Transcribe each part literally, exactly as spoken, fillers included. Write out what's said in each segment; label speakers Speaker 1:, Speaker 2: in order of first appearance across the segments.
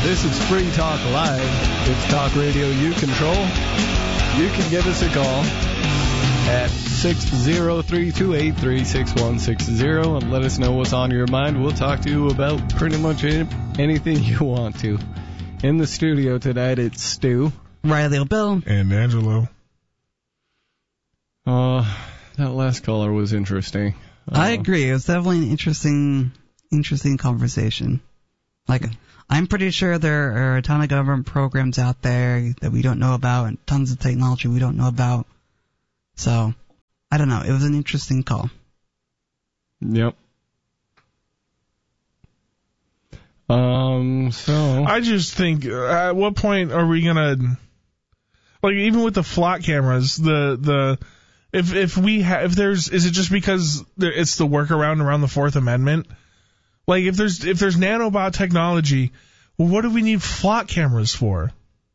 Speaker 1: This is Free Talk Live. It's talk radio you control. You can give us a call at six zero three two eight three six one six zero and let us know what's on your mind. We'll talk to you about pretty much anything you want to. In the studio tonight, it's Stu,
Speaker 2: Riley, Bill,
Speaker 3: and Angelo.
Speaker 1: Uh, that last caller was interesting. Uh,
Speaker 2: I agree. It was definitely an interesting, interesting conversation. Like, I'm pretty sure there are a ton of government programs out there that we don't know about and tons of technology we don't know about. So, I don't know. It was an interesting call.
Speaker 1: Yep. Um, so.
Speaker 3: I just think, uh, at what point are we gonna, like, even with the flock cameras, the, the, if, if we have, if there's, is it just because there, it's the workaround around the Fourth Amendment? Like, if there's, if there's nanobot technology, well, what do we need flock cameras for?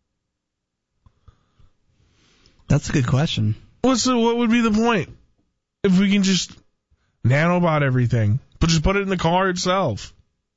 Speaker 2: That's a good question.
Speaker 3: What's the, what would be the point? If we can just nanobot everything, but just put it in the car itself.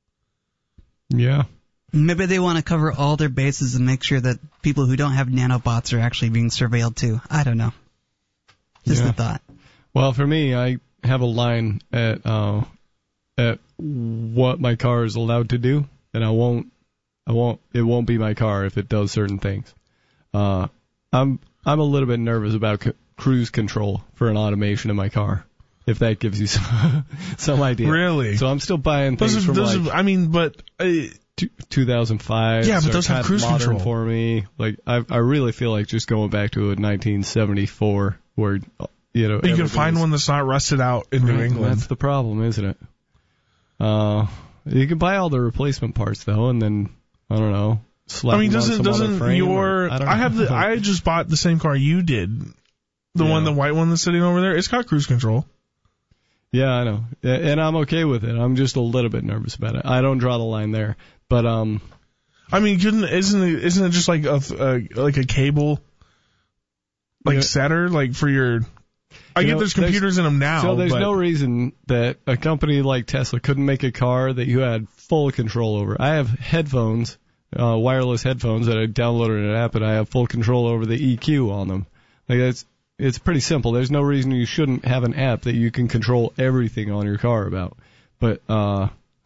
Speaker 1: Yeah.
Speaker 2: Maybe they want to cover all their bases and make sure that people who don't have nanobots are actually being surveilled too. I don't know. Just
Speaker 1: yeah.
Speaker 2: a thought.
Speaker 1: Well, for me, I have a line at uh, at what my car is allowed to do, and I won't, I won't, it won't be my car if it does certain things. Uh, I'm I'm a little bit nervous about c- cruise control for an automation in my car, if that gives you some, some idea.
Speaker 3: Really?
Speaker 1: So I'm still buying things
Speaker 3: those are,
Speaker 1: from
Speaker 3: those
Speaker 1: like
Speaker 3: are, I mean, but uh,
Speaker 1: two thousand five.
Speaker 3: Yeah, but those have cruise
Speaker 1: modern
Speaker 3: control
Speaker 1: for me. Like I, I really feel like just going back to a nineteen seventy-four, where you know
Speaker 3: you can find one that's not rusted out in New
Speaker 1: right,
Speaker 3: England.
Speaker 1: That's the problem, isn't it? Uh, you can buy all the replacement parts though, and then I don't know. Slap
Speaker 3: I mean,
Speaker 1: them on
Speaker 3: doesn't
Speaker 1: some other
Speaker 3: doesn't
Speaker 1: frame
Speaker 3: your
Speaker 1: or, I, don't
Speaker 3: I
Speaker 1: know.
Speaker 3: have the I just bought the same car you did, the
Speaker 1: Yeah.
Speaker 3: one the white one that's sitting over there. It's got cruise control.
Speaker 1: Yeah, I know, and I'm okay with it. I'm just a little bit nervous about it. I don't draw the line there, but um.
Speaker 3: I mean, couldn't isn't it, isn't it just like a, a like a cable, like
Speaker 1: Yeah.
Speaker 3: setter, like for your? I
Speaker 1: You
Speaker 3: get
Speaker 1: know,
Speaker 3: there's computers in them now.
Speaker 1: So there's
Speaker 3: but
Speaker 1: no reason that a company like Tesla couldn't make a car that you had full control over. I have headphones, uh, wireless headphones that I downloaded an app, and I have full control over the E Q on them. Like it's it's pretty simple. There's no reason you shouldn't have an app that you can control everything on your car about. But uh,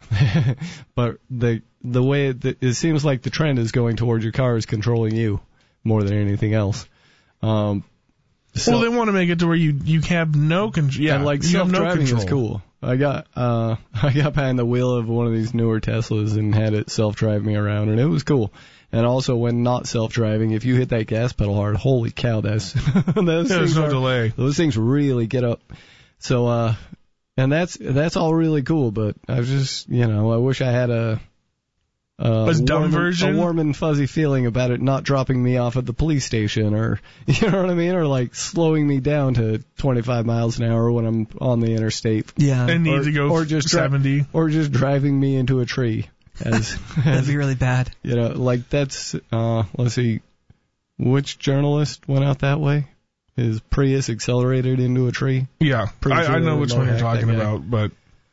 Speaker 1: but the the way it, it seems like the trend is going towards your car is controlling you more than anything else. Um, so,
Speaker 3: well, they want to make it to where you you have no control. Yeah,
Speaker 1: and like
Speaker 3: you have no
Speaker 1: self-driving
Speaker 3: control.
Speaker 1: is cool. I got uh I got behind the wheel of one of these newer Teslas and had it self-drive me around, and it was cool. And also, when not self-driving, if you hit that gas pedal hard, holy cow, that's those
Speaker 3: Yeah, there's no
Speaker 1: are,
Speaker 3: delay.
Speaker 1: Those things really get up. So uh, and that's that's all really cool. But I was just, you know, I wish I had a Uh,
Speaker 3: a dumb
Speaker 1: warm,
Speaker 3: version?
Speaker 1: A warm and fuzzy feeling about it not dropping me off at the police station, or, you know what I mean? Or like slowing me down to twenty-five miles an hour when I'm on the interstate.
Speaker 2: Yeah.
Speaker 3: And need
Speaker 1: or,
Speaker 3: to go
Speaker 1: or just
Speaker 3: seventy.
Speaker 1: Dri- or just driving me into a tree. As,
Speaker 2: That'd
Speaker 1: as
Speaker 2: be really bad.
Speaker 1: You know, like that's, uh, let's see, which journalist went out that way? His Prius accelerated into a tree?
Speaker 3: Yeah,
Speaker 1: Pretty
Speaker 3: I,
Speaker 1: sure
Speaker 3: I know
Speaker 1: they
Speaker 3: which
Speaker 1: would
Speaker 3: one you're
Speaker 1: hack that
Speaker 3: talking
Speaker 1: guy.
Speaker 3: about, but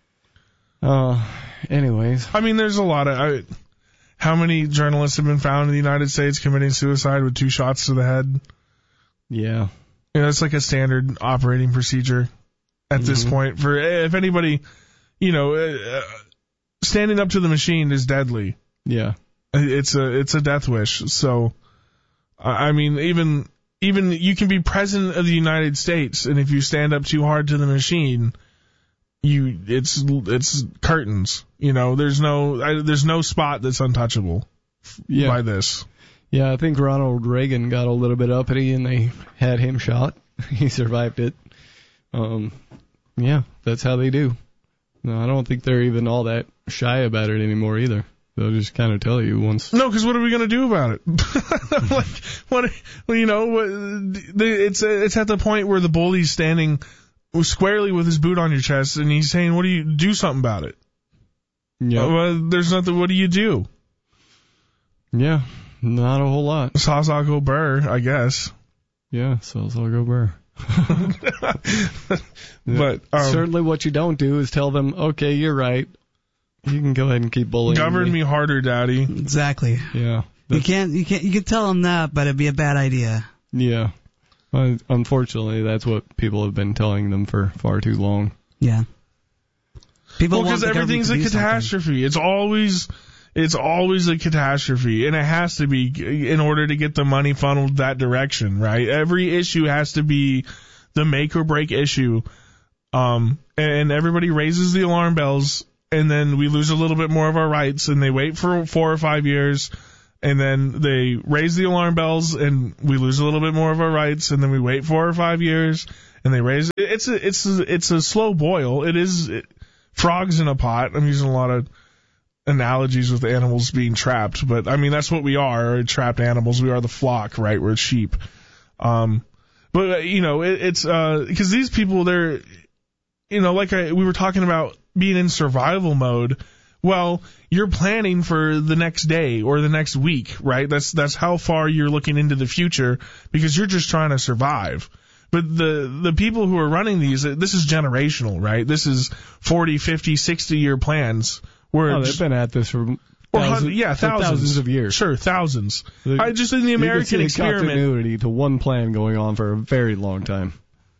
Speaker 1: Uh, anyways.
Speaker 3: I mean, there's a lot of. I, how many journalists have been found in the United States committing suicide with two shots to the head?
Speaker 1: Yeah.
Speaker 3: You know, it's like a standard operating procedure at this
Speaker 1: Mhm.
Speaker 3: point. For if anybody, you know, uh, standing up to the machine is deadly.
Speaker 1: Yeah.
Speaker 3: It's a it's a death wish. So, I I mean, even even you can be president of the United States, and if you stand up too hard to the machine, you it's it's curtains. You know, there's no I, there's no spot that's untouchable
Speaker 1: Yeah.
Speaker 3: by this.
Speaker 1: Yeah, I think Ronald Reagan got a little bit uppity and they had him shot. He survived it. Um, yeah, that's how they do. No, I don't think they're even all that shy about it anymore either. They'll just kind of tell you once.
Speaker 3: No, because what are we gonna do about it? Like, what? Well, you know, what, it's it's at the point where the bully's standing squarely with his boot on your chest, and he's saying, "What do you do? Something about it."
Speaker 1: Yeah.
Speaker 3: Well, there's nothing. What do you do?
Speaker 1: Yeah, not a whole lot.
Speaker 3: Sawzall Burr, I guess.
Speaker 1: Yeah, so I'll go Burr.
Speaker 3: But um,
Speaker 1: certainly what you don't do is tell them, okay, you're right. You can go ahead and keep bullying
Speaker 3: Govern me. me harder, Daddy.
Speaker 2: Exactly.
Speaker 1: Yeah.
Speaker 2: You can't, you can't, you can tell them that, but it'd be a bad idea.
Speaker 1: Yeah. Uh, unfortunately, that's what people have been telling them for far too long.
Speaker 2: Yeah. People
Speaker 3: well, because everything's a catastrophe. Something. It's always, it's always a catastrophe, and it has to be in order to get the money funneled that direction, right? Every issue has to be the make or break issue, um, and everybody raises the alarm bells, and then we lose a little bit more of our rights, and they wait for four or five years, and then they raise the alarm bells, and we lose a little bit more of our rights, and then we wait four or five years, and they raise. It's a, it's a, it's a slow boil. It is. It, Frogs in a pot. I'm using a lot of analogies with animals being trapped, but I mean, that's what we are, trapped animals. We are the flock, right? We're sheep. Um, but, uh, you know, it, it's, uh, because these people, they're, you know, like I, we were talking about being in survival mode. Well, you're planning for the next day or the next week, right? That's, that's how far you're looking into the future because you're just trying to survive. But the, the people who are running these, this is generational, right? This is forty, fifty, sixty year plans. Where
Speaker 1: oh, they've been at this for thousands,
Speaker 3: yeah, thousands.
Speaker 1: thousands of years.
Speaker 3: Sure, thousands.
Speaker 1: The,
Speaker 3: I just in the American
Speaker 1: you can see
Speaker 3: experiment.
Speaker 1: Continuity to one plan going on for a very long time.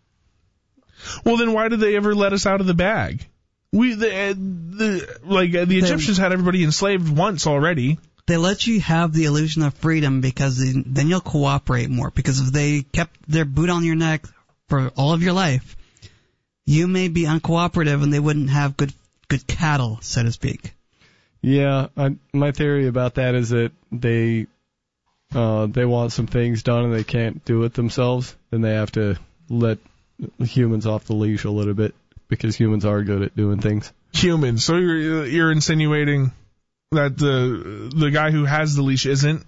Speaker 3: Well, then why did they ever let us out of the bag? We, the, the like the Egyptians had everybody enslaved once already.
Speaker 2: They let you have the illusion of freedom because then you'll cooperate more. Because if they kept their boot on your neck for all of your life, you may be uncooperative and they wouldn't have good good cattle, so to speak.
Speaker 1: Yeah, I, my theory about that is that they uh, they want some things done and they can't do it themselves, and they have to let humans off the leash a little bit because humans are good at doing things.
Speaker 3: Humans. So you're you're insinuating that the the guy who has the leash isn't?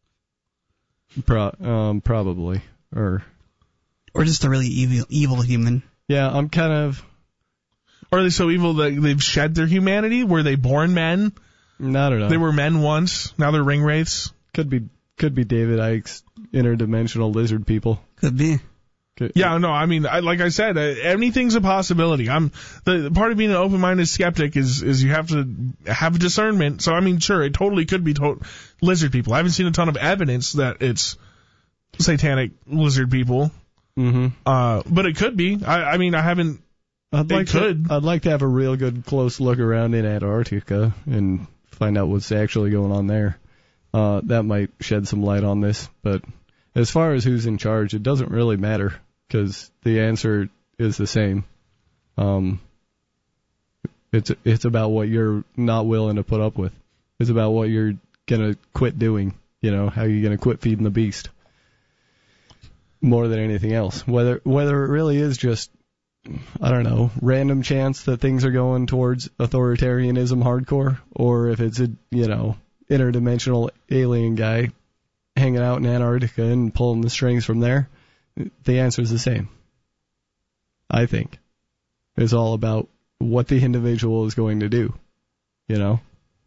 Speaker 1: Pro, um, probably. Or
Speaker 2: or just a really evil evil human.
Speaker 1: Yeah, I'm kind of...
Speaker 3: Are they so evil that they've shed their humanity? Were they born men?
Speaker 1: I don't know.
Speaker 3: They were men once, now they're ring wraiths?
Speaker 1: Could be could be David Icke's interdimensional lizard people.
Speaker 2: Could be.
Speaker 3: Yeah, no, I mean, I, like I said, uh, anything's a possibility. I'm the, the part of being an open-minded skeptic is is you have to have discernment. So I mean, sure, it totally could be to- lizard people. I haven't seen a ton of evidence that it's satanic lizard people.
Speaker 1: Mm-hmm.
Speaker 3: Uh, but it could be. I, I mean, I haven't.
Speaker 1: I'd like
Speaker 3: it could.
Speaker 1: To, I'd like to have a real good close look around in Antarctica and find out what's actually going on there. Uh, that might shed some light on this, but as far as who's in charge, it doesn't really matter. Because the answer is the same. Um, it's it's about what you're not willing to put up with. It's about what you're gonna quit doing. You know, how you're gonna quit feeding the beast. More than anything else. Whether whether it really is just, I don't know, random chance that things are going towards authoritarianism hardcore, or if it's a, you know, interdimensional alien guy hanging out in Antarctica and pulling the strings from there. The answer is the same. I think. It's all about what the individual is going to do. You know?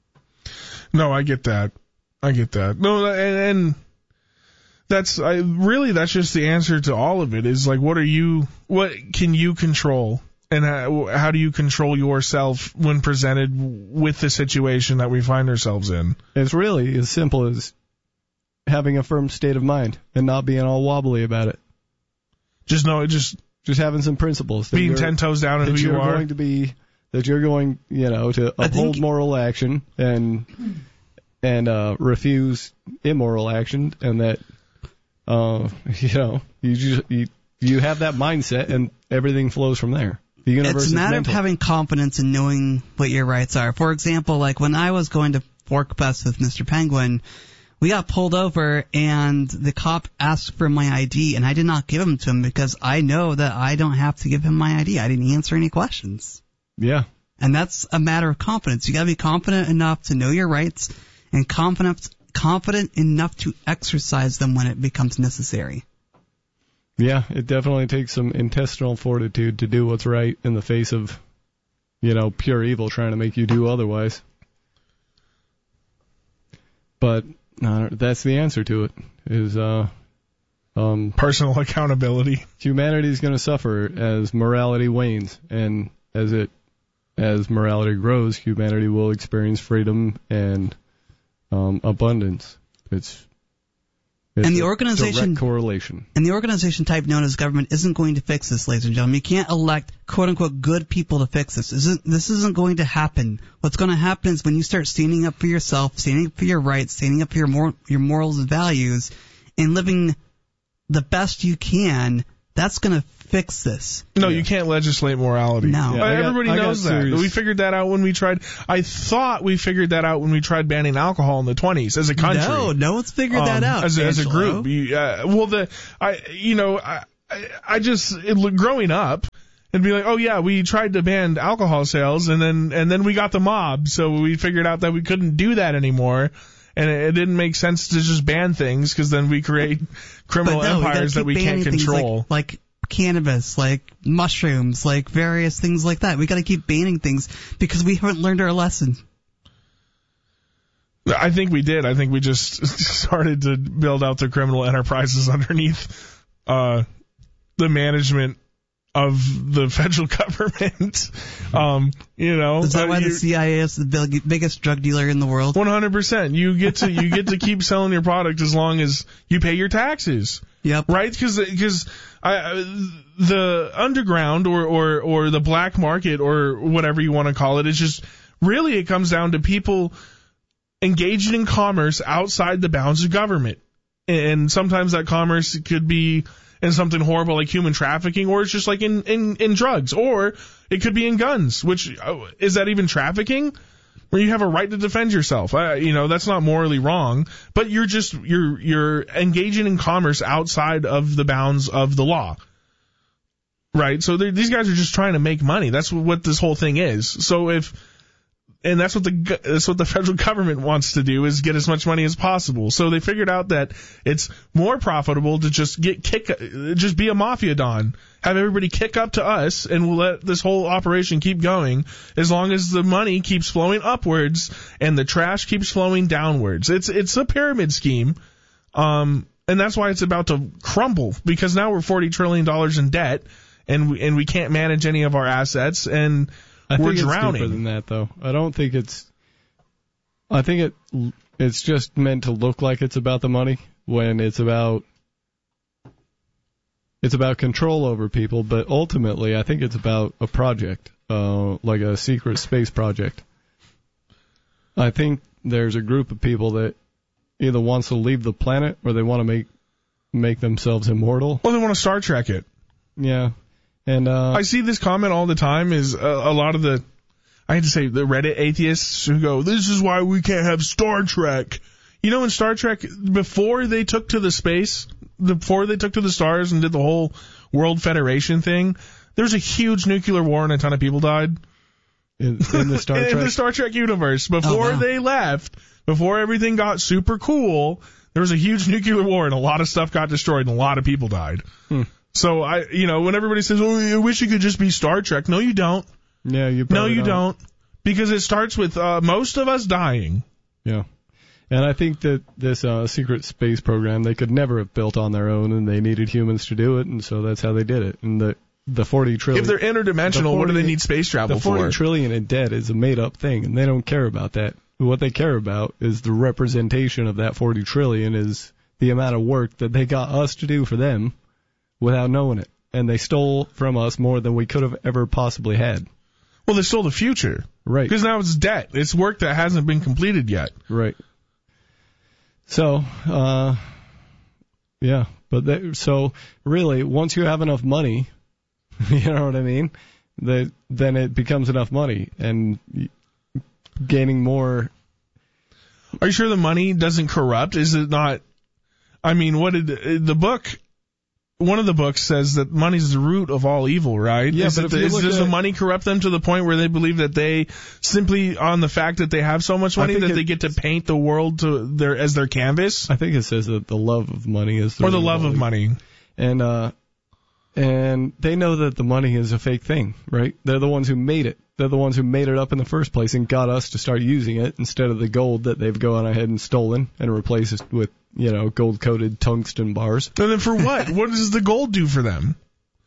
Speaker 3: No, I get that. I get that. No, and, and that's I really that's just the answer to all of it. Is like, what are you? What can you control? And how, how do you control yourself when presented with the situation that we find ourselves in?
Speaker 1: It's really as simple as having a firm state of mind and not being all wobbly about it.
Speaker 3: Just know, just
Speaker 1: just having some principles.
Speaker 3: Being ten toes down in who you are.
Speaker 1: Going to be, that you're going, you know, to uphold moral action and and uh, refuse immoral action, and that, uh, you know, you just you, you have that mindset, and everything flows from there. The universe
Speaker 2: it's a matter
Speaker 1: is mental.
Speaker 2: of having confidence in knowing what your rights are. For example, like when I was going to Fork Bus with Mister Penguin, we got pulled over, and the cop asked for my I D, and I did not give him to him because I know that I don't have to give him my I D. I didn't answer any questions.
Speaker 1: Yeah.
Speaker 2: And that's a matter of confidence. You got to be confident enough to know your rights and confident confident enough to exercise them when it becomes necessary.
Speaker 1: Yeah, it definitely takes some intestinal fortitude to do what's right in the face of, you know, pure evil trying to make you do otherwise. But Uh, that's the answer to it, is uh, um,
Speaker 3: personal accountability.
Speaker 1: Humanity is going to suffer as morality wanes, and as it as morality grows, humanity will experience freedom and um, abundance. It's It's
Speaker 2: and the
Speaker 1: a
Speaker 2: organization
Speaker 1: direct correlation.
Speaker 2: And the organization type known as government isn't going to fix this, ladies and gentlemen. You can't elect quote unquote good people to fix this. This isn't, this isn't going to happen. What's going to happen is when you start standing up for yourself, standing up for your rights, standing up for your mor- your morals and values, and living the best you can, that's going to fix this.
Speaker 3: No,
Speaker 1: Yeah.
Speaker 3: you can't legislate morality.
Speaker 2: No.
Speaker 1: Yeah, I got-
Speaker 3: Everybody
Speaker 1: I got
Speaker 3: knows that.
Speaker 1: serious-
Speaker 3: We figured that out when we tried. I thought we figured that out when we tried banning alcohol in the twenties as a country.
Speaker 2: No, no one's figured
Speaker 3: Um,
Speaker 2: that out.
Speaker 3: as a, as a
Speaker 2: Angelo.
Speaker 3: group. You, uh, well, the I you know I I, I just it, growing up. And be like, oh yeah, we tried to ban alcohol sales, and then and then we got the mob, so we figured out that we couldn't do that anymore, and it, it didn't make sense to just ban things because then we create criminal
Speaker 2: But no, we gotta
Speaker 3: empires that
Speaker 2: keep
Speaker 3: we can't
Speaker 2: banning things
Speaker 3: control.
Speaker 2: Like, like cannabis, like mushrooms, like various things like that. We got to keep banning things because we haven't learned our lesson.
Speaker 3: I think we did. I think we just started to build out the criminal enterprises underneath uh, the management of the federal government. um, you know,
Speaker 2: Is that
Speaker 3: uh,
Speaker 2: why
Speaker 3: you-
Speaker 2: the C I A is the big, biggest drug dealer in the world?
Speaker 3: one hundred percent. You get to you get to keep selling your product as long as you pay your taxes.
Speaker 2: Yep.
Speaker 3: Right? Because because the underground or, or or the black market or whatever you want to call it, it's just really it comes down to people engaging in commerce outside the bounds of government, and sometimes that commerce could be in something horrible like human trafficking, or it's just like in in in drugs, or it could be in guns. Which uh, is that even trafficking? Where you have a right to defend yourself. Uh, you know, that's not morally wrong, but you're just, you're, you're engaging in commerce outside of the bounds of the law. Right? So these guys are just trying to make money. That's what this whole thing is. So if, and that's what the, that's what the federal government wants to do, is get as much money as possible. So they figured out that it's more profitable to just get kick, just be a mafia don. Have everybody kick up to us, and we'll let this whole operation keep going as long as the money keeps flowing upwards and the trash keeps flowing downwards. It's it's a pyramid scheme, um, and that's why it's about to crumble, because now we're forty trillion dollars in debt, and we, and we can't manage any of our assets, and
Speaker 1: I
Speaker 3: we're
Speaker 1: think it's
Speaker 3: drowning.
Speaker 1: deeper than that, though. I don't think it's. I think it it's just meant to look like it's about the money when it's about. It's about control over people, but ultimately I think it's about a project, uh, like a secret space project. I think there's a group of people that either wants to leave the planet or they want to make make themselves immortal.
Speaker 3: Well, they want to Star Trek it.
Speaker 1: Yeah, and uh,
Speaker 3: I see this comment all the time. Is a, a lot of the, I hate to say, the Reddit atheists who go, "This is why we can't have Star Trek." You know, in Star Trek, before they took to the space, before they took to the stars and did the whole World Federation thing, there was a huge nuclear war and a ton of people died.
Speaker 1: in, in the Star
Speaker 3: in
Speaker 1: Trek.
Speaker 3: the Star Trek universe, before
Speaker 2: Oh, wow.
Speaker 3: they left, before everything got super cool, there was a huge nuclear war and a lot of stuff got destroyed and a lot of people died.
Speaker 1: Hmm.
Speaker 3: So I, you know, when everybody says, "Oh, I wish it could just be Star Trek," no, you don't.
Speaker 1: Yeah, you.
Speaker 3: No,
Speaker 1: probably
Speaker 3: you don't, because it starts with uh, most of us dying.
Speaker 1: Yeah. And I think that this uh, secret space program they could never have built on their own, and they needed humans to do it, and so that's how they did it. And the the forty trillion.
Speaker 3: If they're interdimensional,
Speaker 1: the
Speaker 3: what do they
Speaker 1: forty
Speaker 3: need space travel
Speaker 1: The forty
Speaker 3: for?
Speaker 1: trillion in debt is a made up thing, and they don't care about that. What they care about is the representation of that forty trillion is the amount of work that they got us to do for them without knowing it, and they stole from us more than we could have ever possibly had.
Speaker 3: Well, they stole the future.
Speaker 1: Right.
Speaker 3: Because now it's debt. It's work that hasn't been completed yet.
Speaker 1: Right. So, uh, yeah, but they, so really, once you have enough money, you know what I mean, that then it becomes enough money, and gaining more.
Speaker 3: Are you sure the money doesn't corrupt? Is it not? I mean, what did the book? One of the books says that money's the root of all evil, right?
Speaker 1: Yeah,
Speaker 3: is
Speaker 1: but
Speaker 3: it
Speaker 1: if
Speaker 3: the,
Speaker 1: you
Speaker 3: is,
Speaker 1: look
Speaker 3: does
Speaker 1: at-
Speaker 3: the money corrupt them to the point where they believe that they simply on the fact that they have so much money
Speaker 1: I think
Speaker 3: that
Speaker 1: it-
Speaker 3: they get to paint the world to their as their canvas,
Speaker 1: I think it says that the love of money is the
Speaker 3: or the
Speaker 1: root
Speaker 3: love
Speaker 1: all
Speaker 3: of
Speaker 1: evil.
Speaker 3: money?
Speaker 1: and uh, and they know that the money is a fake thing, right? They're the ones who made it. They're the ones who made it up in the first place and got us to start using it instead of the gold that they've gone ahead and stolen and replaced it with, you know, gold-coated tungsten bars.
Speaker 3: And then for what? What does the gold do for them?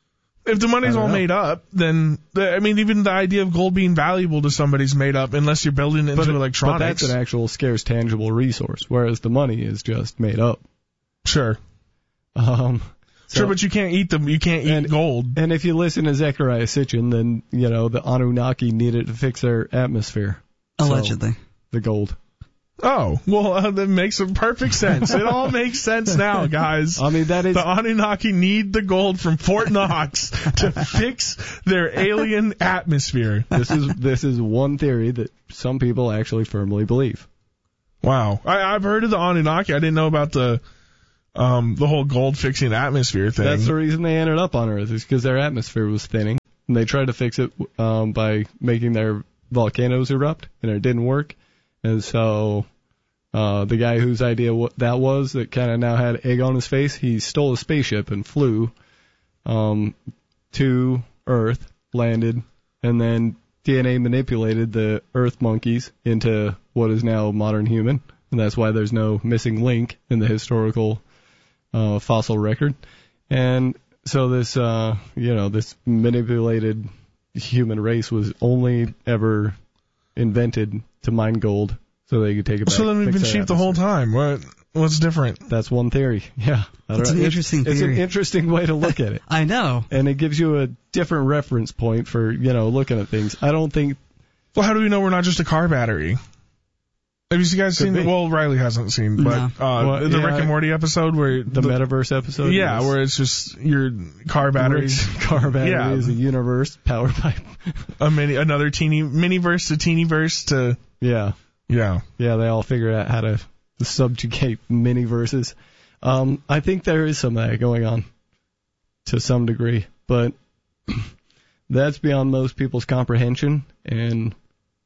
Speaker 3: if the money's
Speaker 1: I don't
Speaker 3: all
Speaker 1: know.
Speaker 3: made up, then the, I mean, even the idea of gold being valuable to somebody's made up, unless you're building it into
Speaker 1: But,
Speaker 3: electronics.
Speaker 1: but that's an actual scarce, tangible resource, whereas the money is just made up.
Speaker 3: Sure,
Speaker 1: Um, so,
Speaker 3: sure, but you can't eat them. You can't eat
Speaker 1: And-
Speaker 3: gold.
Speaker 1: and if you listen to Zechariah Sitchin, then you know the Anunnaki needed to fix their atmosphere. So,
Speaker 2: Allegedly.
Speaker 1: the gold.
Speaker 3: Oh, well, uh, that makes perfect sense. It all makes sense now, guys.
Speaker 1: I mean, that is
Speaker 3: The Anunnaki need the gold from Fort Knox to fix their alien atmosphere.
Speaker 1: this is this is one theory that some people actually firmly believe.
Speaker 3: Wow. I, I've heard of the Anunnaki. I didn't know about the um, the whole gold fixing atmosphere thing.
Speaker 1: That's the reason they ended up on Earth, is because their atmosphere was thinning, and they tried to fix it um, by making their volcanoes erupt, and it didn't work. And so uh, the guy whose idea w- that was, that kind of now had egg on his face, he stole a spaceship and flew um, to Earth, landed, and then D N A manipulated the Earth monkeys into what is now modern human. And that's why there's no missing link in the historical uh, fossil record. And so this, uh, you know, this manipulated human race was only ever invented to mine gold so they could take it back.
Speaker 3: So then we've
Speaker 1: fix
Speaker 3: been
Speaker 1: their
Speaker 3: sheep the whole
Speaker 1: atmosphere.
Speaker 3: time. What What's different?
Speaker 1: That's one theory. Yeah. I don't
Speaker 2: It's
Speaker 1: know.
Speaker 2: an interesting
Speaker 1: It's
Speaker 2: theory.
Speaker 1: an interesting way to look at it.
Speaker 2: I know.
Speaker 1: And it gives you a different reference point for, you know, looking at things. I don't think
Speaker 3: Well, how do we know we're not just a car battery? Have you guys
Speaker 1: Could
Speaker 3: seen?
Speaker 1: be.
Speaker 3: Well, Riley hasn't seen, but
Speaker 2: No.
Speaker 3: uh,
Speaker 1: Well,
Speaker 3: the
Speaker 1: yeah,
Speaker 3: Rick and Morty episode where
Speaker 1: the, metaverse episode.
Speaker 3: yeah,
Speaker 1: is
Speaker 3: where it's just your car batteries,
Speaker 1: Rick's car battery
Speaker 3: Yeah.
Speaker 1: is a universe powered by.
Speaker 3: a mini, another teeny miniverse to teenyverse to
Speaker 1: yeah.
Speaker 3: yeah.
Speaker 1: Yeah, they all figured out how to subjugate mini-verses. Um, I think there is some of that going on to some degree, but that's beyond most people's comprehension. And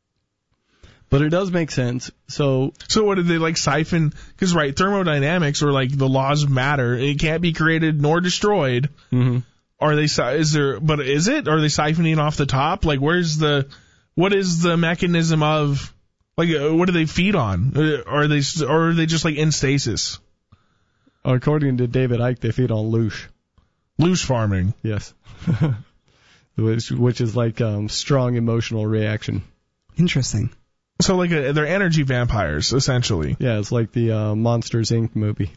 Speaker 1: but it does make sense. So
Speaker 3: So what did they like siphon? Because right, thermodynamics or like the laws of matter, it can't be created nor destroyed.
Speaker 1: mhm.
Speaker 3: Are they? si- Is there? But is it? Are they siphoning off the top? Like, where's the? What is the mechanism of? Like, uh, what do they feed on? Uh, Are they? s- Or are they just like in stasis?
Speaker 1: according to David Icke, they feed on loosh.
Speaker 3: Loose farming.
Speaker 1: Yes. which, which is like um, strong emotional reaction.
Speaker 2: Interesting.
Speaker 3: So like, a, they're energy vampires essentially.
Speaker 1: Yeah, it's like the uh, Monsters Incorporated movie.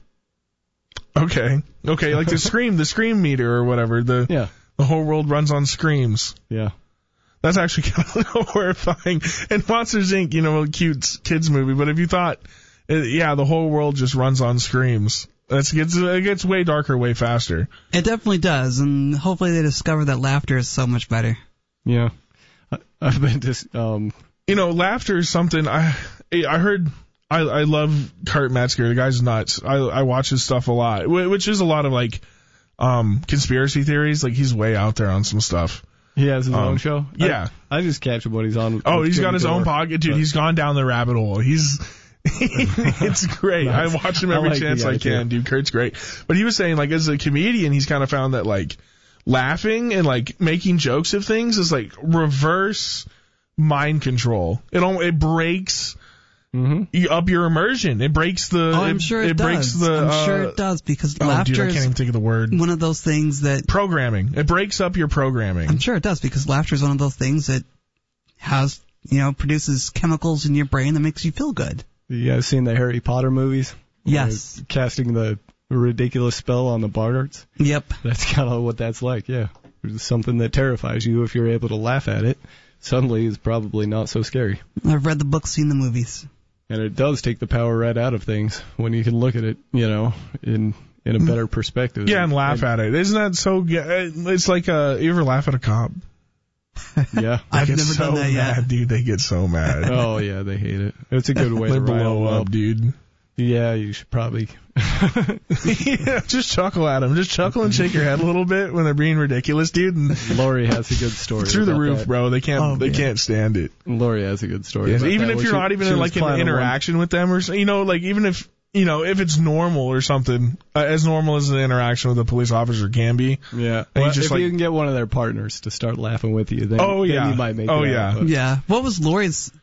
Speaker 3: Okay. Okay. Like the scream, the scream meter or whatever. The
Speaker 1: Yeah.
Speaker 3: the whole world runs on screams.
Speaker 1: Yeah.
Speaker 3: That's actually kind of horrifying. And Monsters Incorporated, you know, a cute kids movie. But if you thought, uh, yeah, the whole world just runs on screams. That's gets it gets way darker, way faster.
Speaker 2: It definitely does, and hopefully they discover that laughter is so much better.
Speaker 1: Yeah. I, I've been just um,
Speaker 3: You know, laughter is something I I heard. I I love Kurt Metzger. The guy's nuts. I I watch his stuff a lot, wh- which is a lot of like um conspiracy theories. Like he's way out there on some stuff.
Speaker 1: he has his
Speaker 3: Um,
Speaker 1: own show.
Speaker 3: yeah.
Speaker 1: I, I just catch him when he's on.
Speaker 3: Oh,
Speaker 1: with
Speaker 3: he's got
Speaker 1: Jimmy
Speaker 3: his own
Speaker 1: Dore.
Speaker 3: pocket, dude.
Speaker 1: But-
Speaker 3: He's gone down the rabbit hole. He's it's great.
Speaker 1: Nice.
Speaker 3: I watch him
Speaker 1: I
Speaker 3: every
Speaker 1: like the
Speaker 3: chance I
Speaker 1: guy,
Speaker 3: can,
Speaker 1: too.
Speaker 3: dude. Kurt's great. But he was saying, like, as a comedian, he's kind of found that, like, laughing and, like, making jokes of things is, like, reverse mind control. It all, it breaks
Speaker 1: Mhm.
Speaker 3: you up your immersion. It breaks the.
Speaker 2: Oh, I'm
Speaker 3: it,
Speaker 2: sure it,
Speaker 3: it
Speaker 2: does.
Speaker 3: breaks the.
Speaker 2: I'm
Speaker 3: uh,
Speaker 2: sure it does because
Speaker 3: Oh,
Speaker 2: laughter
Speaker 3: dude, I can't
Speaker 2: is
Speaker 3: even think of the word.
Speaker 2: one of those things that
Speaker 3: Programming. It breaks up your programming.
Speaker 2: I'm sure it does because laughter is one of those things that has, you know, produces chemicals in your brain that makes you feel good.
Speaker 1: You guys seen the Harry Potter movies?
Speaker 2: Yes.
Speaker 1: Where casting the ridiculous spell on the Bartards.
Speaker 2: Yep.
Speaker 1: That's kind of what that's like. Yeah. There's something that terrifies you. If you're able to laugh at it, suddenly it's probably not so scary.
Speaker 2: I've read the books, seen the movies.
Speaker 1: And it does take the power right out of things when you can look at it, you know, in in a better perspective.
Speaker 3: Yeah, and laugh at it. Isn't that so? g- It's like, uh, you ever laugh at a cop?
Speaker 1: Yeah.
Speaker 3: They
Speaker 2: I've
Speaker 3: get
Speaker 2: never
Speaker 3: so
Speaker 2: done that yet.
Speaker 3: mad, dude. They get so mad.
Speaker 1: Oh yeah, they hate it. It's a good way
Speaker 3: They
Speaker 1: to rile
Speaker 3: blow
Speaker 1: them
Speaker 3: up,
Speaker 1: up.
Speaker 3: dude.
Speaker 1: Yeah, you should probably.
Speaker 3: Yeah, just chuckle at them. Just chuckle and shake your head a little bit when they're being ridiculous, dude. And
Speaker 1: Lori has a good story.
Speaker 3: through the
Speaker 1: about
Speaker 3: roof,
Speaker 1: that.
Speaker 3: bro. They can't.
Speaker 2: Oh,
Speaker 3: they
Speaker 2: yeah.
Speaker 3: can't stand it.
Speaker 1: Lori has a good story.
Speaker 3: Yes,
Speaker 1: about
Speaker 3: even
Speaker 1: that,
Speaker 3: if
Speaker 1: where
Speaker 3: you're
Speaker 1: she-
Speaker 3: not even
Speaker 1: she
Speaker 3: in
Speaker 1: was
Speaker 3: like an
Speaker 1: climbing one-
Speaker 3: interaction with them, or so- you know, like even if you know if it's normal or something, uh, as normal as an interaction with a police officer can be.
Speaker 1: Yeah.
Speaker 3: And you
Speaker 1: Well,
Speaker 3: just,
Speaker 1: if
Speaker 3: like-
Speaker 1: you can get one of their partners to start laughing with you, then,
Speaker 3: Oh,
Speaker 1: then
Speaker 3: yeah.
Speaker 1: you might make
Speaker 3: Oh,
Speaker 1: it
Speaker 3: yeah.
Speaker 1: out, but-
Speaker 2: Yeah. What was Lori's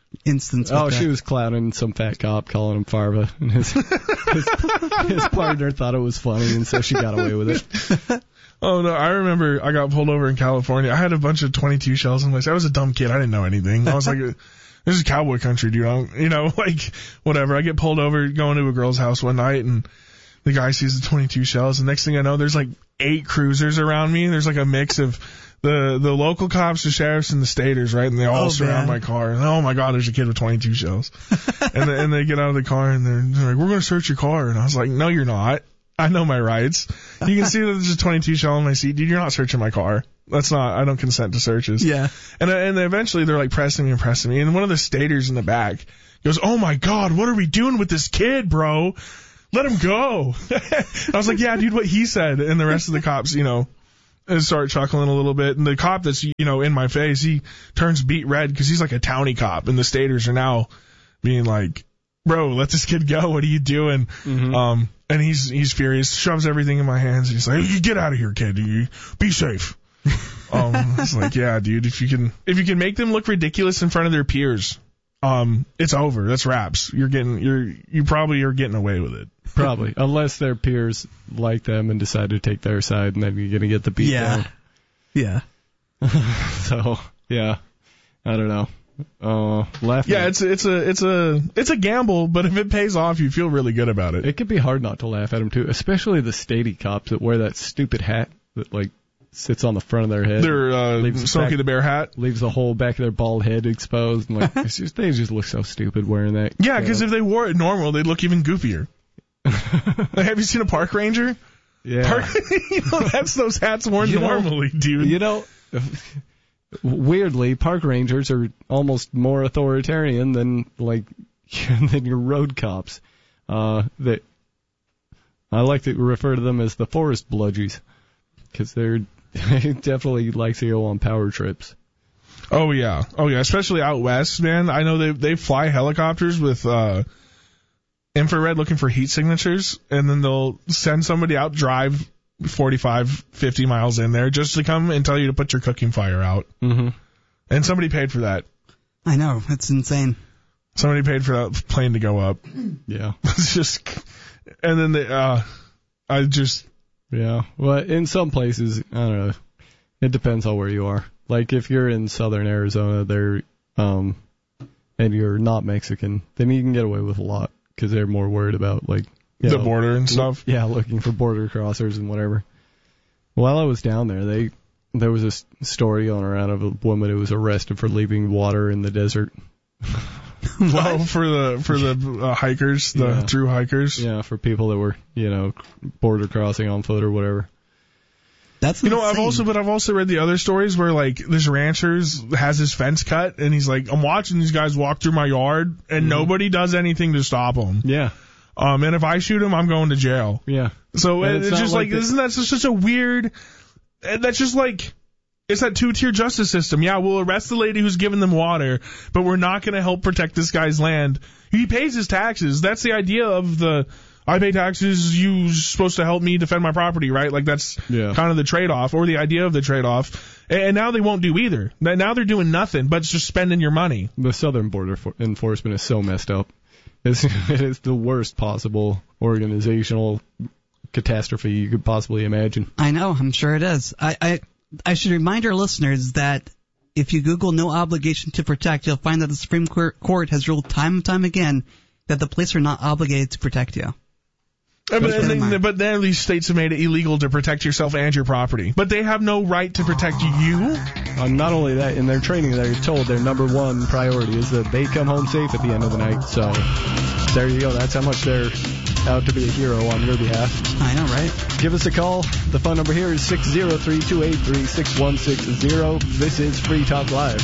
Speaker 2: instance? With
Speaker 1: Oh,
Speaker 2: that?
Speaker 1: she was clowning some fat cop, calling him Farva, and his, his his partner thought it was funny, and so she got away with it.
Speaker 3: Oh no, I remember I got pulled over in California. I had a bunch of twenty-two shells in my. I was a dumb kid. I didn't know anything. I was like, this is cowboy country, dude. I'm, you know, like whatever. I get pulled over going to a girl's house one night, and the guy sees the twenty-two shells, and next thing I know, there's like eight cruisers around me. There's like a mix of the the local cops, the sheriffs, and the staters, right? And they all
Speaker 2: Oh,
Speaker 3: surround
Speaker 2: man.
Speaker 3: my car. And oh my god, there's a kid with twenty-two shells. and they, and they get out of the car and they're, they're like, we're gonna search your car. And I was like, no, you're not. I know my rights. You can see that there's a twenty-two shell in my seat. Dude, you're not searching my car. That's not, I don't consent to searches.
Speaker 2: Yeah.
Speaker 3: And and eventually they're like pressing me and pressing me. And one of the staters in the back goes, oh my god, what are we doing with this kid, bro? Let him go. I was like, yeah, dude, what he said. And the rest of the cops, you know, start chuckling a little bit. And the cop that's, you know, in my face, he turns beet red because he's like a townie cop. And the staters are now being like, bro, let this kid go. What are you doing?
Speaker 1: Mm-hmm.
Speaker 3: Um, and he's, he's furious, shoves everything in my hands. And he's like, you get out of here, kid. You be safe. um, it's like, yeah, dude, if you can, if you can make them look ridiculous in front of their peers, um, it's over. That's wraps. You're getting, you're, you probably are getting away with it.
Speaker 1: Probably, unless their peers like them and decide to take their side, and then you're gonna get the beat
Speaker 2: Yeah.
Speaker 1: down.
Speaker 2: Yeah.
Speaker 1: So, yeah, I don't know. Uh, laughing.
Speaker 3: Yeah, it's it's a it's a it's a gamble, but if it pays off, you feel really good about it.
Speaker 1: It can be hard not to laugh at them too, especially the statey cops that wear that stupid hat that like sits on the front of their head.
Speaker 3: They're uh,
Speaker 1: Leaves
Speaker 3: Smokey
Speaker 1: back-
Speaker 3: the Bear hat.
Speaker 1: leaves the whole back of their bald head exposed, and like it's just, they just look so stupid wearing that.
Speaker 3: Yeah, because if they wore it normal, they'd look even goofier. Like, have you seen a park ranger?
Speaker 1: yeah,
Speaker 3: Park, you know, that's those hats worn
Speaker 1: You know-
Speaker 3: normally, dude.
Speaker 1: you know. Weirdly, park rangers are almost more authoritarian than like than your road cops. Uh, that I like to refer to them as the forest bludgies because they're they definitely like to go on power trips.
Speaker 3: Oh yeah, oh yeah, especially out west, man. I know they they fly helicopters with uh, infrared looking for heat signatures, and then they'll send somebody out drive forty-five, fifty miles in there just to come and tell you to put your cooking fire out.
Speaker 1: Mm-hmm.
Speaker 3: And somebody paid for that.
Speaker 2: I know. It's insane.
Speaker 3: Somebody paid for that plane to go up.
Speaker 1: Yeah,
Speaker 3: It's just, and then they, uh, I just,
Speaker 1: yeah. Well, in some places, I don't know. It depends on where you are. Like if you're in southern Arizona, they're um, and you're not Mexican, then you can get away with a lot because they're more worried about like. You
Speaker 3: the
Speaker 1: know,
Speaker 3: border and stuff.
Speaker 1: Yeah, looking for border crossers and whatever. While I was down there, they there was a s- story going around of a woman who was arrested for leaving water in the desert.
Speaker 3: Oh, for the for the uh, hikers, the
Speaker 1: Yeah.
Speaker 3: true hikers.
Speaker 1: Yeah, for people that were, you know, border crossing on foot or whatever.
Speaker 2: That's
Speaker 3: You know, I've
Speaker 2: insane.
Speaker 3: also, but I've also read the other stories where like this rancher's has his fence cut, and he's like, I'm watching these guys walk through my yard, and nobody does anything to stop them.
Speaker 1: Yeah,
Speaker 3: Um, and if I shoot him, I'm going to jail.
Speaker 1: yeah.
Speaker 3: So
Speaker 1: And
Speaker 3: it's,
Speaker 1: it's not
Speaker 3: just
Speaker 1: like
Speaker 3: like,
Speaker 1: the-
Speaker 3: isn't that just such a weird? and That's just like. It's that two-tier justice system. Yeah, we'll arrest the lady who's giving them water, but we're not going to help protect this guy's land. He pays his taxes. That's the idea of the, I pay taxes, you're supposed to help me defend my property, right? Like that's
Speaker 1: Yeah.
Speaker 3: kind of the trade-off, or the idea of the trade-off. And, and now they won't do either. Now they're doing nothing, but it's just spending your money.
Speaker 1: The southern border for- enforcement is so messed up. It's, it is the worst possible organizational catastrophe you could possibly imagine.
Speaker 2: I know. I'm sure it is. I, I, I should remind our listeners that if you Google no obligation to protect, you'll find that the Supreme Court has ruled time and time again that the police are not obligated to protect you.
Speaker 3: Uh, But,
Speaker 2: Keep
Speaker 3: and
Speaker 2: that in
Speaker 3: then,
Speaker 2: mind.
Speaker 3: but then these states have made it illegal to protect yourself and your property. But they have no right to protect you.
Speaker 1: Uh, not only that, in their training, they're told their number one priority is that they come home safe at the end of the night. So there you go. That's how much they're out to be a hero on your behalf.
Speaker 2: I know, right?
Speaker 1: Give us a call. The phone number here is six zero three, two eight three, six one six zero. This is Free Talk Live.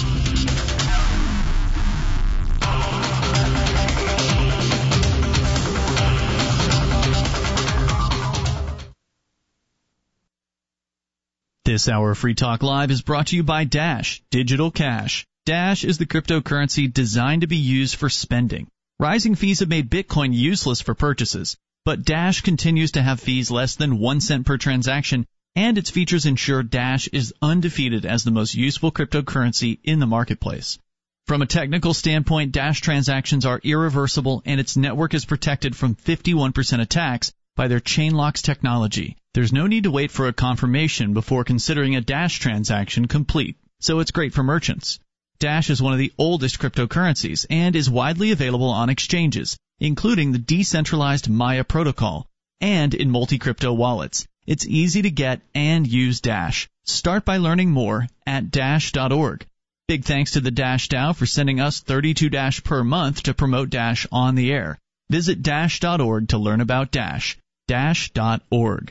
Speaker 4: This hour of Free Talk Live is brought to you by Dash Digital Cash. Dash is the cryptocurrency designed to be used for spending. Rising fees have made Bitcoin useless for purchases, but Dash continues to have fees less than one cent per transaction, and its features ensure Dash is undefeated as the most useful cryptocurrency in the marketplace. From a technical standpoint, Dash transactions are irreversible, and its network is protected from fifty-one percent attacks by their Chainlocks technology. There's no need to wait for a confirmation before considering a Dash transaction complete, so it's great for merchants. Dash is one of the oldest cryptocurrencies and is widely available on exchanges, including the decentralized Maya protocol, and in multi-crypto wallets. It's easy to get and use Dash. Start by learning more at dash dot org. Big thanks to the Dash DAO for sending us thirty-two Dash per month to promote Dash on the air. Visit dash dot org to learn about Dash. dash dot org.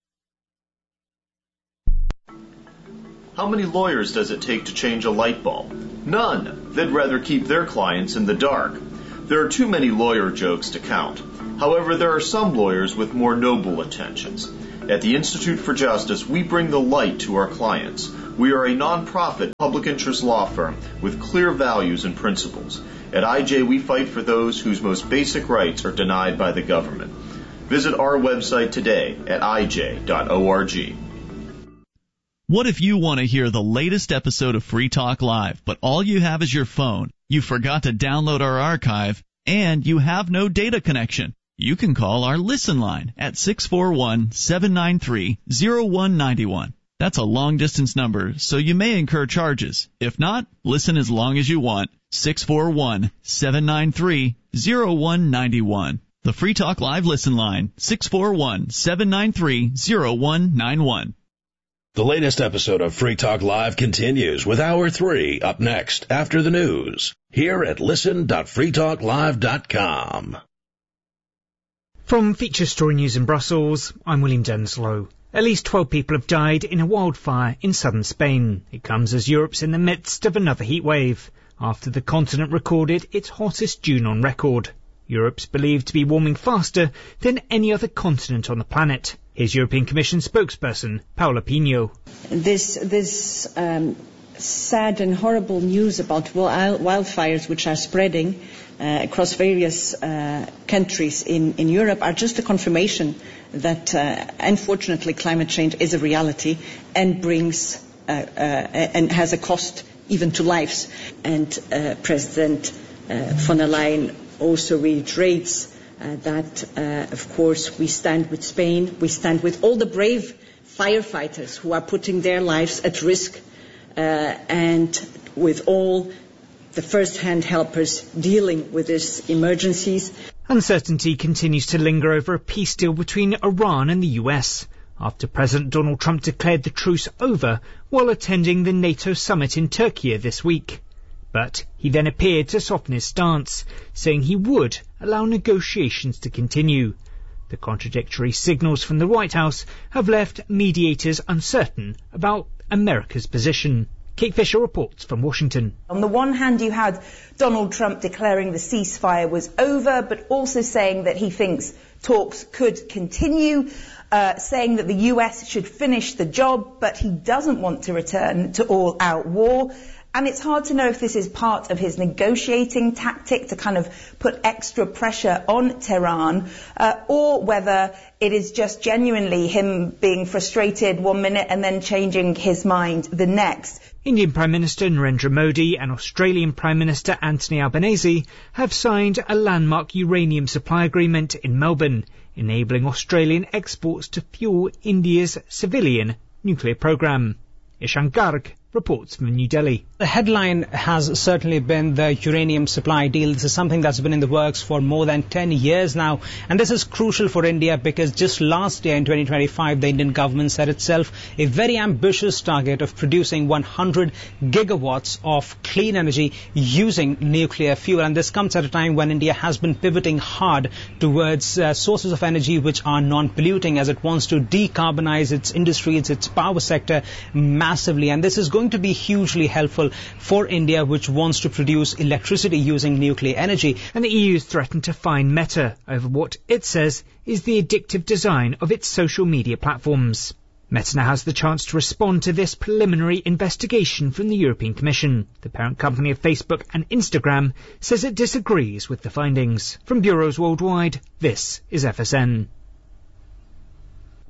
Speaker 5: How many lawyers does it take to change a light bulb? None. They'd rather keep their clients in the dark. There are too many lawyer jokes to count. However, there are some lawyers with more noble intentions. At the Institute for Justice, we bring the light to our clients. We are a non-profit, public interest law firm with clear values and principles. At I J, we fight for those whose most basic rights are denied by the government. Visit our website today at I J dot org.
Speaker 4: What if you want to hear the latest episode of Free Talk Live, but all you have is your phone, you forgot to download our archive, and you have no data connection? You can call our Listen line at six four one, seven nine three, zero one nine one. That's a long-distance number, so you may incur charges. If not, listen as long as you want. six four one, seven nine three, zero one nine one. The Free Talk Live Listen line, six four one, seven nine three, zero one nine one.
Speaker 6: The latest episode of Free Talk Live continues with Hour three up next after the news here at listen dot free talk live dot com.
Speaker 7: From Feature Story News in Brussels, I'm William Denslow. At least twelve people have died in a wildfire in southern Spain. It comes as Europe's in the midst of another heat wave, after the continent recorded its hottest June on record. Europe's believed to be warming faster than any other continent on the planet. Here's European Commission spokesperson Paula Pino.
Speaker 8: This, this um, sad and horrible news about wildfires which are spreading uh, across various uh, countries in, in Europe are just a confirmation that uh, unfortunately climate change is a reality and brings uh, uh, and has a cost even to lives. And uh, President uh, von der Leyen also reiterates uh, that, uh, of course, we stand with Spain, we stand with all the brave firefighters who are putting their lives at risk, uh, and with all the first-hand helpers dealing with these emergencies.
Speaker 7: Uncertainty continues to linger over a peace deal between Iran and the U S after President Donald Trump declared the truce over while attending the NATO summit in Turkey this week. But he then appeared to soften his stance, saying he would allow negotiations to continue. The contradictory signals from the White House have left mediators uncertain about America's position. Kate Fisher reports from Washington.
Speaker 9: On the one hand, you had Donald Trump declaring the ceasefire was over, but also saying that he thinks talks could continue, uh, saying that the U S should finish the job, but he doesn't want to return to all-out war. And it's hard to know if this is part of his negotiating tactic to kind of put extra pressure on Tehran, uh, or whether it is just genuinely him being frustrated one minute and then changing his mind the next.
Speaker 7: Indian Prime Minister Narendra Modi and Australian Prime Minister Anthony Albanese have signed a landmark uranium supply agreement in Melbourne, enabling Australian exports to fuel India's civilian nuclear program. Ishan Garg reports from New Delhi.
Speaker 10: The headline has certainly been the uranium supply deal. This is something that's been in the works for more than ten years now. And this is crucial for India because just last year in twenty twenty-five, the Indian government set itself a very ambitious target of producing one hundred gigawatts of clean energy using nuclear fuel. And this comes at a time when India has been pivoting hard towards uh, sources of energy which are non-polluting as it wants to decarbonize its industries, its power sector massively. And this is going to be hugely helpful for India, which wants to produce electricity using nuclear energy.
Speaker 7: And the E U has threatened to fine Meta over what it says is the addictive design of its social media platforms. Meta now has the chance to respond to this preliminary investigation from the European Commission. The parent company of Facebook and Instagram says it disagrees with the findings. From bureaus worldwide, this is F S N.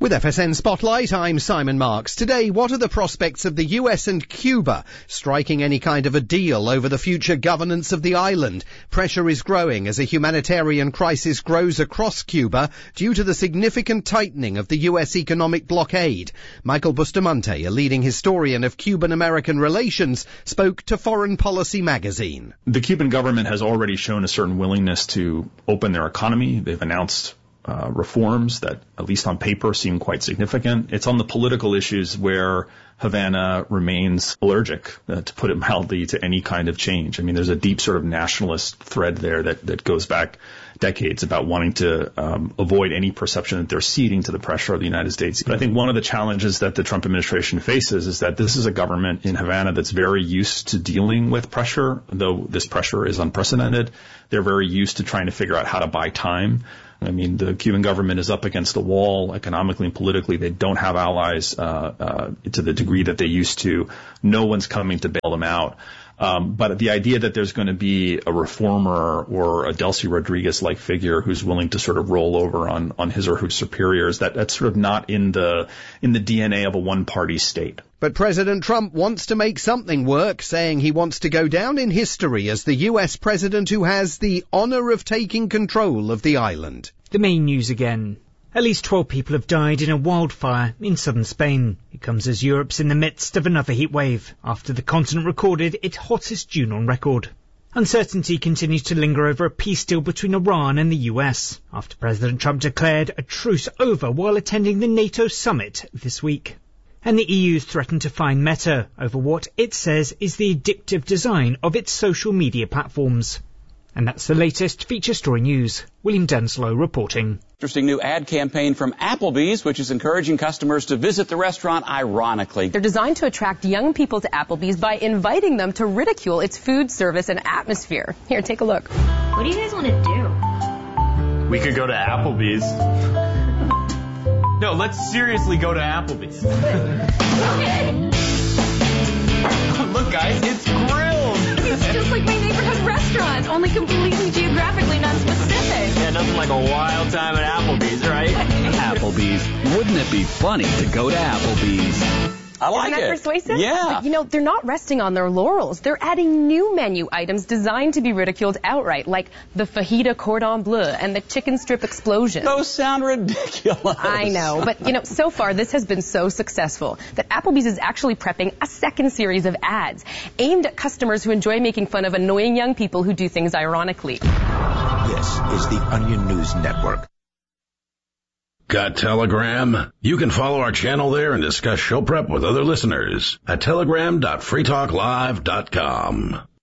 Speaker 11: With F S N Spotlight, I'm Simon Marks. Today, what are the prospects of the U S and Cuba striking any kind of a deal over the future governance of the island? Pressure is growing as a humanitarian crisis grows across Cuba due to the significant tightening of the U S economic blockade. Michael Bustamante, a leading historian of Cuban-American relations, spoke to Foreign Policy magazine.
Speaker 12: The Cuban government has already shown a certain willingness to open their economy. They've announced Uh, reforms that, at least on paper, seem quite significant. It's on the political issues where Havana remains allergic, uh, to put it mildly, to any kind of change. I mean, there's a deep sort of nationalist thread there that, that goes back decades about wanting to um, avoid any perception that they're ceding to the pressure of the United States. But I think one of the challenges that the Trump administration faces is that this is a government in Havana that's very used to dealing with pressure, though this pressure is unprecedented. They're very used to trying to figure out how to buy time. I mean, the Cuban government is up against the wall economically and politically. They don't have allies uh, uh, to the degree that they used to. No one's coming to bail them out. Um, but the idea that there's going to be a reformer or a Delcy Rodriguez-like figure who's willing to sort of roll over on, on his or her superiors, that, that's sort of not in the in the D N A of a one-party state.
Speaker 11: But President Trump wants to make something work, saying he wants to go down in history as the U S president who has the honor of taking control of the island.
Speaker 7: The main news again. At least twelve people have died in a wildfire in southern Spain. It comes as Europe's in the midst of another heat wave, after the continent recorded its hottest June on record. Uncertainty continues to linger over a peace deal between Iran and the U S, after President Trump declared a truce over while attending the NATO summit this week. And the E U's threatened to fine Meta over what it says is the addictive design of its social media platforms. And that's the latest feature story news. William Denslow reporting.
Speaker 13: Interesting new ad campaign from Applebee's, which is encouraging customers to visit the restaurant ironically.
Speaker 14: They're designed to attract young people to Applebee's by inviting them to ridicule its food service and atmosphere. Here, take a look.
Speaker 15: What do you guys want to do?
Speaker 16: We could go to Applebee's. No, let's seriously go to Applebee's. Look, guys, it's grilled.
Speaker 14: It's just like my neighborhood restaurant, only completely geographically non-specific.
Speaker 16: Yeah, nothing like a wild time at Applebee's, right?
Speaker 17: Applebee's. Wouldn't it be funny to go to Applebee's?
Speaker 13: I like
Speaker 14: Isn't that
Speaker 13: it.
Speaker 14: persuasive?
Speaker 13: Yeah.
Speaker 14: But, you know, they're not resting on their laurels. They're adding new menu items designed to be ridiculed outright, like the fajita cordon bleu and the chicken strip explosion.
Speaker 13: Those sound ridiculous.
Speaker 14: I know, but, you know, so far this has been so successful that Applebee's is actually prepping a second series of ads aimed at customers who enjoy making fun of annoying young people who do things ironically.
Speaker 18: This is the Onion News Network.
Speaker 6: Got Telegram? You can follow our channel there and discuss show prep with other listeners at telegram dot free talk live dot com.